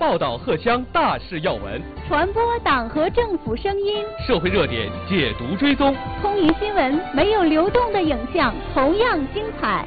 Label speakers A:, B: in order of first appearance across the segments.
A: 报道荷乡大事要闻，
B: 传播党和政府声音，
A: 社会热点解读追踪。
B: 通舆新闻没有流动的影像，同样精彩。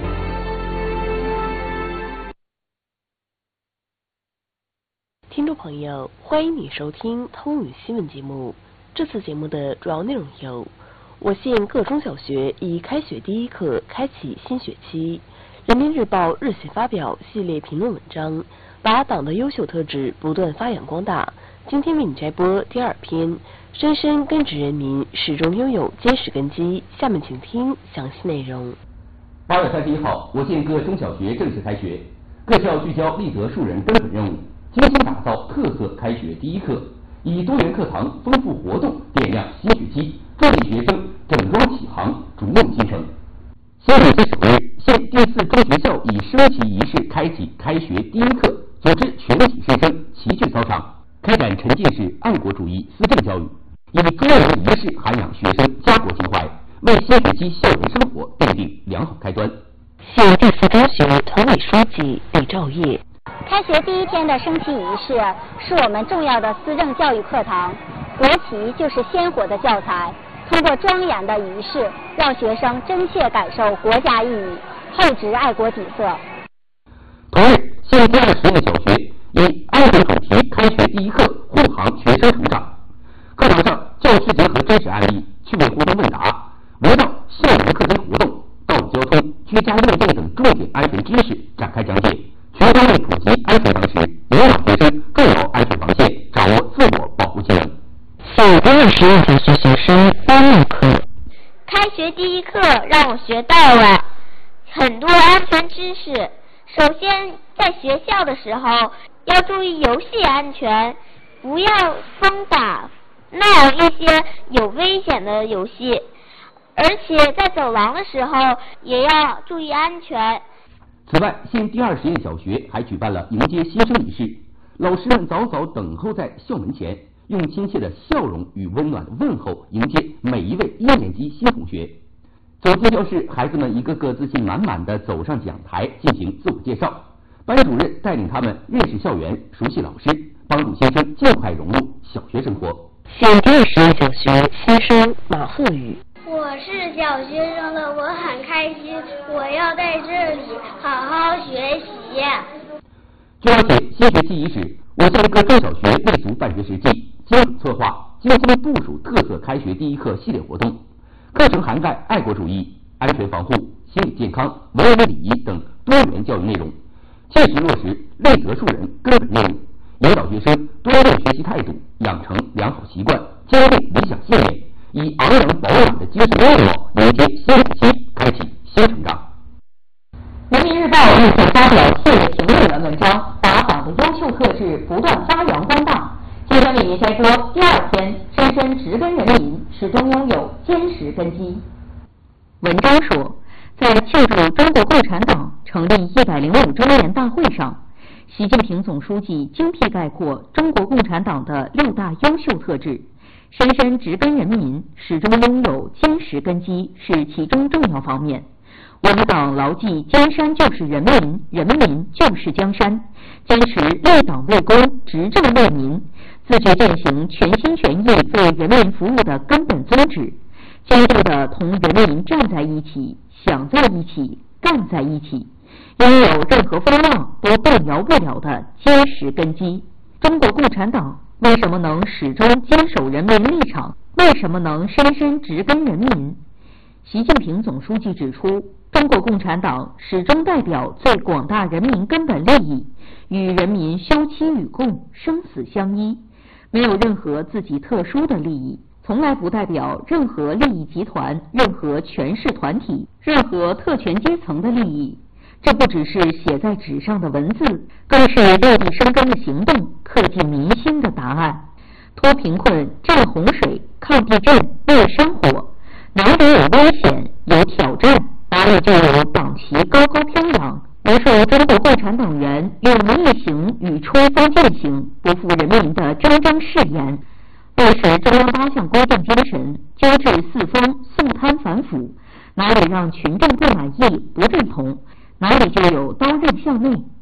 C: 听众朋友，欢迎你收听通语新闻节目。这次节目的主要内容有：我县各中小学以开学第一课开启新学期。人民日报日前发表系列评论文章，把党的优秀特质不断发扬光大。今天为你摘播第二篇，深深根植人民始终拥有坚实根基。下面请听详细内容。
D: 8月31号，我县各中小学正式开学，各校聚焦立德树人根本任务，精心打造特色开学第一课，以多元课堂、丰富活动点亮新学期，助力学生整装启航，逐梦新生。先月9日，县第4中学校以升旗仪式开启开学第一课，组织全体师生齐聚操场，开展沉浸式爱国主义思政教育，以庄严仪式涵养学生家国情怀，为新学期校园生活奠定良好开端。
C: 县第4中学团委书记李兆业。
E: 开学第一天的升旗仪式是我们重要的思政教育课堂，国旗就是鲜活的教材，通过庄严的仪式，让学生真切感受国家意义，厚植爱国底色。
D: 同日，县第20届小学以安全主题开学第一课护航学生成长。课堂上，教师结合真实案例、趣味互动问答，围绕校园课间活动、道路交通、居家用电等重点安全知识展开讲解，全方位普及安全常识，引导学生筑牢安全防线，掌握自我保护技能。
C: 县第20小学学生班幕课。
F: 开学第一课让我学到了很多安全知识。首先，在学校的时候要注意游戏安全，不要疯打闹一些有危险的游戏，而且在走廊的时候也要注意安全。
D: 此外，县第20届小学还举办了迎接新生仪式，老师们早早等候在校门前，用亲切的笑容与温暖的问候迎接每一位1年级新同学。走进教室，孩子们一个个自信满满地走上讲台进行自我介绍，班主任带领他们认识校园，熟悉老师，帮助新生尽快融入小学生活。
C: 县第20届小学新生马鹤宇。
G: 我是小学生的，我很开心，我要在这里好好学习。
D: 据了解，新学期伊始，我县各中小学立足办学实际，精准策划、精心部署特色开学第一课系列活动，课程涵盖爱国主义、安全防护、心理健康、文明礼仪等多元教育内容，切实落实立德树人根本任务，引导学生多元学习态度，养成良好习惯，坚定理想信念，以昂扬饱满的精神面貌迎接新学期，开启新成长。
H: 人民日报日前发表系列评论员文章，把党的优秀特质不断发扬光大。今天为您摘播第2篇，深深植根人民，始终拥有坚实根基。文章说，在庆祝中国共产党成立105周年大会上，习近平总书记精辟概括中国共产党的6大优秀特质，深深植根人民，始终拥有坚实根基是其中重要方面。我们党牢记江山就是人民，人民就是江山，坚持为党为公、执政为民，自觉践行全心全意为人民服务的根本宗旨，坚定地同人民站在一起，想在一起，干在一起，拥有任何风浪都动摇不了的坚实根基。中国共产党为什么能始终坚守人民立场？为什么能深深植根人民？习近平总书记指出，中国共产党始终代表最广大人民根本利益，与人民休戚与共，生死相依，没有任何自己特殊的利益，从来不代表任何利益集团、任何权势团体、任何特权阶层的利益。这不只是写在纸上的文字，更是落地生根的行动，刻进民心的答案。脱贫困、战洪水、抗地震、灭山火，哪里有危险、有挑战，哪里就有党旗高高飘扬。无数中国共产党员用逆行与冲锋践行，不负人民的铮铮誓言，落实中央8项规定精神，纠治四风、肃贪反腐，哪里让群众不满意、不认同，哪里就有刀刃向内。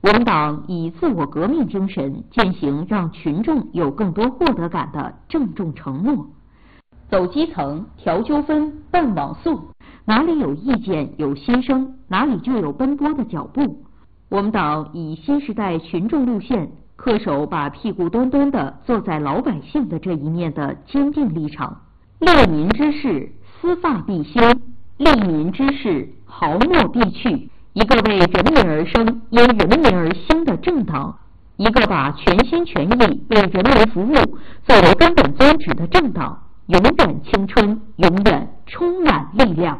H: 我们党以自我革命精神践行让群众有更多获得感的郑重承诺。走基层，调纠纷，奔网速，哪里有意见有心声，哪里就有奔波的脚步。我们党以新时代群众路线，恪守把屁股端端的坐在老百姓的这一面的坚定立场。利民之事，丝发必兴；利民之事，毫末必去。一个为人民而生、因人民而兴的政党，一个把全心全意为人民服务作为根本宗旨的政党，永远青春，永远充满力量。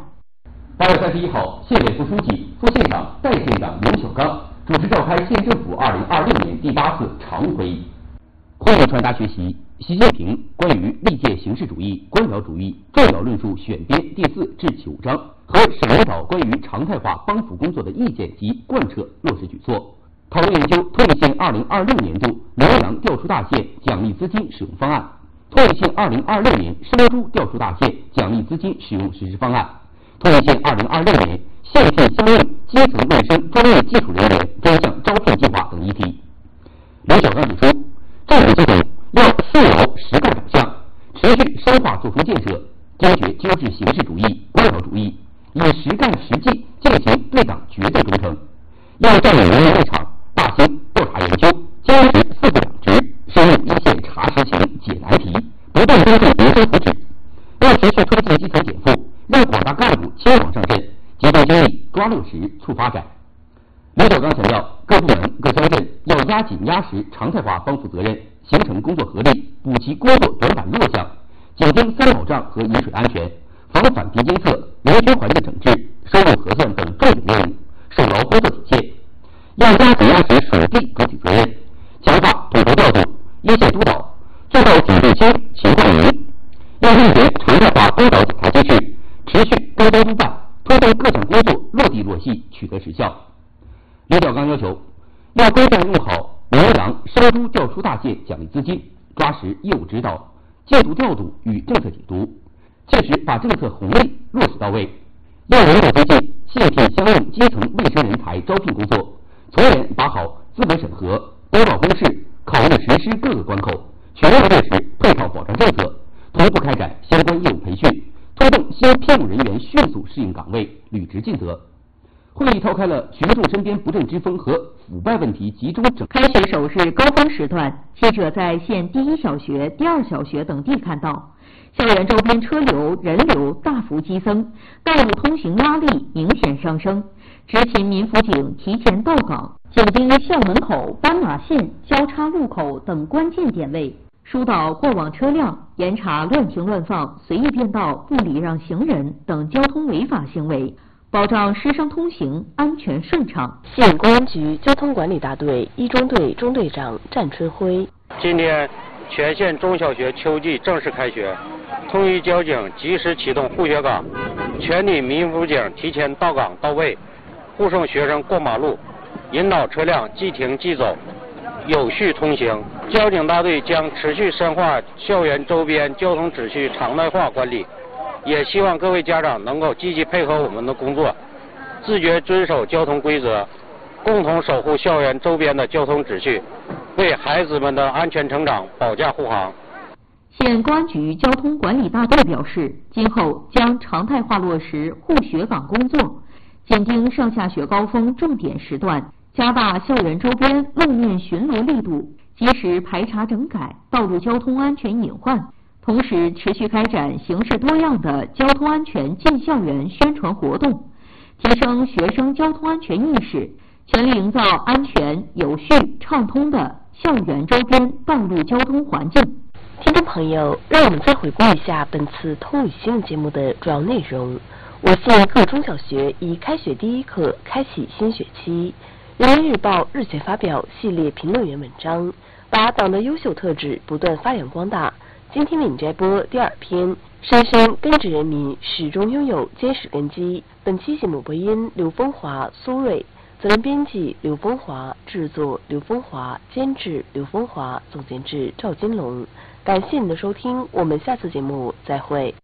D: 8月31号，县委副书记、副县长、代县长刘小刚主持召开县政府2026年第8次常务会议。会议传达学习习近平关于历届形式主义、官僚主义重要论述选编第4至9章和省领导关于常态化帮扶工作的意见及贯彻落实举措，讨论研究通义县2026年度辽阳调出大县奖励资金使用方案，通义县2026年生猪调出大县奖励资金使用实施方案，通义县2026年县县相应基层卫生专业技术人员专项招聘计划等议题。刘小刚指出，政府系统要4劳10干导向，持续深化作风建设，坚决纠治形式主义、官僚主义，以实干实际践行对党绝对忠诚。要站稳人民立场，大兴调查研究，坚持4不2职，深入一线查实情、解难题，不断关注民生福祉。要持续推进基层减负，让广大干部清爽上阵，集中精力抓落实促发展。刘小刚强调，各部门、各乡镇要压紧压实常态化帮扶责任，形成工作合力，补齐工作短板弱项，紧盯3保障和饮水安全，防反贫监测、人均环境整治、收入核算等重点任务，守牢工作底线。要压紧压实属地主体责任，强化统筹调度、一线督导，做到警队清、勤换人。要认真常态化督导检查机制，持续跟踪督办，推动各项工作落地落细，取得实效。刘小刚要求，要规范用好辽阳生猪调出大县奖励资金，抓实业务指导、监督调度与政策解读，切实把政策红利落实到位。要稳妥推进县县相应基层卫生人才招聘工作，从严把好资本审核、公告公示、考虑实施各个关口，全面落实配套保障政策，同步开展相关业务培训，推动新聘用人员迅速适应岗位，履职尽责。会议召开了群众身边不正之风和腐败问题集中整。
H: 开学首日高峰时段，记者在县第1小学、第2小学等地看到，校园周边车流、人流大幅激增，道路通行压力明显上升。执勤民辅警提前到岗，紧盯校门口、斑马线、交叉路口等关键点位，疏导过往车辆，严查乱停乱放、随意变道、不礼让行人等交通违法行为，保障师生通行安全顺畅。
C: 县公安局交通管理大队1中队中队长战春辉：
I: 今天全县中小学秋季正式开学，通义交警及时启动护学岗，全体民辅警提前到岗到位，护送学生过马路，引导车辆即停即走，有序通行。交警大队将持续深化校园周边交通秩序常态化管理，也希望各位家长能够积极配合我们的工作，自觉遵守交通规则，共同守护校园周边的交通秩序，为孩子们的安全成长保驾护航。
H: 县公安局交通管理大队表示，今后将常态化落实护学岗工作，紧盯上下学高峰重点时段，加大校园周边路面巡逻力度，及时排查整改道路交通安全隐患，同时持续开展形式多样的交通安全进校园宣传活动，提升学生交通安全意识，全力营造安全、有序、畅通的校园周边道路交通环境。
C: 听众朋友，让我们再回顾一下本次通语新闻节目的主要内容。我县各中小学以开学第1课开启新学期。人民日报日前发表系列评论员文章，把党的优秀特质不断发扬光大。今天为你摘播第2篇，深深根植人民始终拥有坚实根基。本期节目播音刘风华、苏瑞，责任编辑刘风华，制作刘风华，监制刘风华，总监制赵金龙。感谢您的收听，我们下次节目再会。